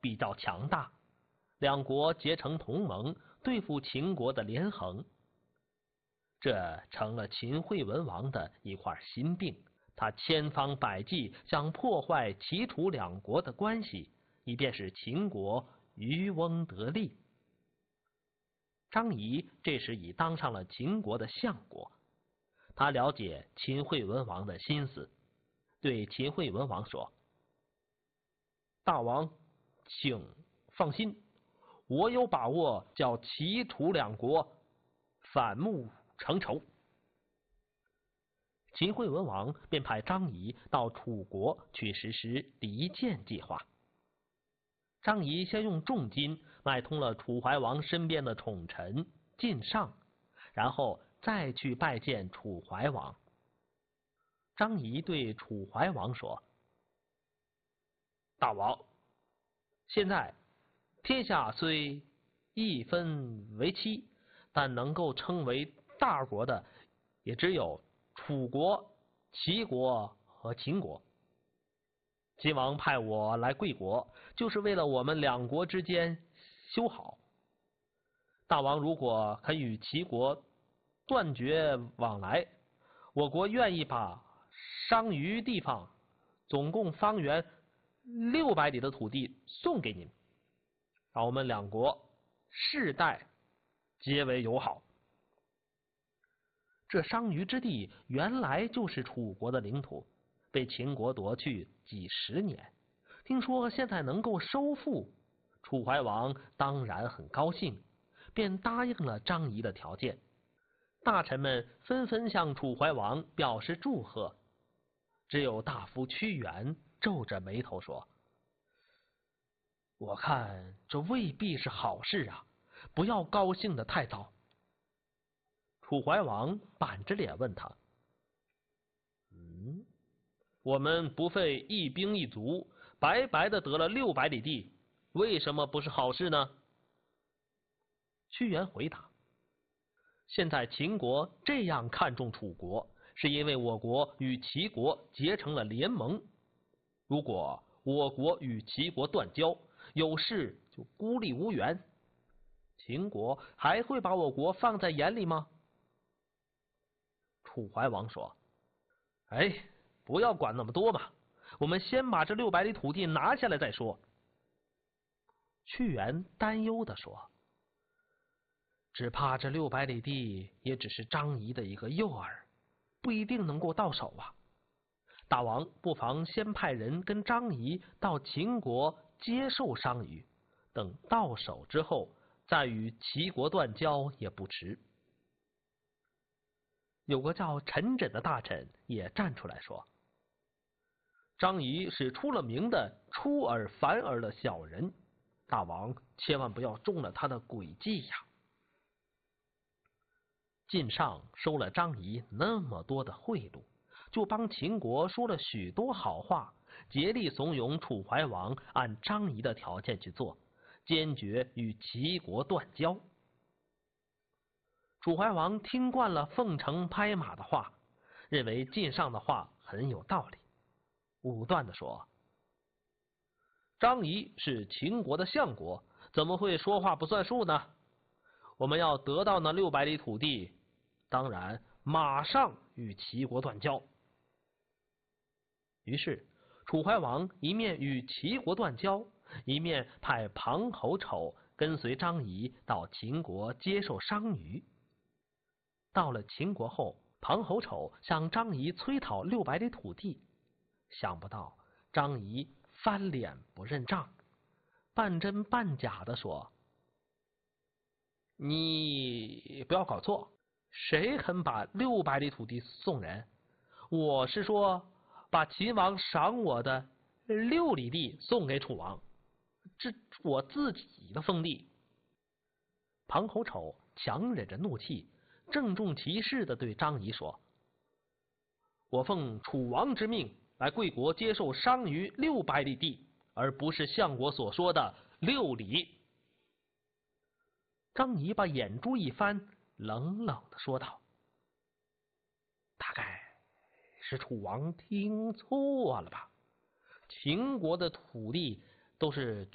比较强大，两国结成同盟，对付秦国的连横。这成了秦惠文王的一块心病，他千方百计想破坏齐楚两国的关系，以便使秦国渔翁得利。张仪这时已当上了秦国的相国，他了解秦惠文王的心思，对秦惠文王说：“大王，请放心，我有把握叫齐楚两国反目成仇。”秦惠文王便派张仪到楚国去实施离间计划。张仪先用重金买通了楚怀王身边的宠臣晋上，然后再去拜见楚怀王。张仪对楚怀王说：“大王，现在天下虽一分为七，但能够称为大国的也只有楚国、齐国和秦国。秦王派我来贵国，就是为了我们两国之间修好。大王如果肯与齐国断绝往来，我国愿意把商於地方总共方圆600里的土地送给您，让我们两国世代皆为友好。”这商於之地原来就是楚国的领土，被秦国夺去几十年，听说现在能够收复，楚怀王当然很高兴，便答应了张仪的条件。大臣们纷纷向楚怀王表示祝贺，只有大夫屈原皱着眉头说：“我看这未必是好事啊，不要高兴得太早。”楚怀王板着脸问他：“我们不费一兵一卒，白白的得了600里地，为什么不是好事呢？”屈原回答：“现在秦国这样看重楚国，是因为我国与齐国结成了联盟。如果我国与齐国断交，有事就孤立无援，秦国还会把我国放在眼里吗？”楚怀王说：“不要管那么多嘛，我们先把这600里土地拿下来再说。”屈原担忧地说：“只怕这600里地也只是张仪的一个诱饵，不一定能够到手啊。大王不妨先派人跟张仪到秦国接受商於，等到手之后再与齐国断交也不迟。”有个叫陈轸的大臣也站出来说：“张仪是出了名的出尔反尔的小人，大王千万不要中了他的诡计呀。”晋上收了张仪那么多的贿赂，就帮秦国说了许多好话，竭力怂恿楚怀王按张仪的条件去做，坚决与齐国断交。楚怀王听惯了奉承拍马的话，认为晋上的话很有道理，武断地说：“张仪是秦国的相国，怎么会说话不算数呢？我们要得到那600里土地，当然马上与齐国断交。”于是楚怀王一面与齐国断交，一面派庞侯丑跟随张仪到秦国接受商於。到了秦国后，庞侯丑向张仪催讨600里土地，想不到张仪翻脸不认账，半真半假的说：“你不要搞错，谁肯把600里土地送人？我是说把秦王赏我的6里地送给楚王，这我自己的封地。”庞侯丑强忍着怒气，郑重其事地对张仪说：“我奉楚王之命来贵国接受商於600里地，而不是相国所说的6里。”张仪把眼珠一翻，冷冷地说道：“大概是楚王听错了吧？秦国的土地都是